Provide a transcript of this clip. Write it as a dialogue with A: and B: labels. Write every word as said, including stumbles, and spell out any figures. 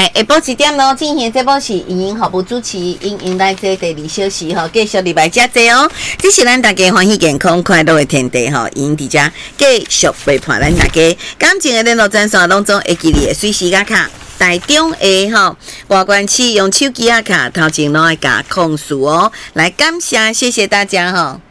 A: 来下晡一点咯，进行这波是莹莹好不主持，莹莹来这第二小时吼，继续礼拜加这哦。这是咱大家欢喜健康快乐的天地吼，莹伫遮继续陪伴咱大家。感情的联络专线当中会记你的水时间卡。台中的吼外关市用手机啊卡头前拢爱甲控诉哦，来感谢谢谢大家吼。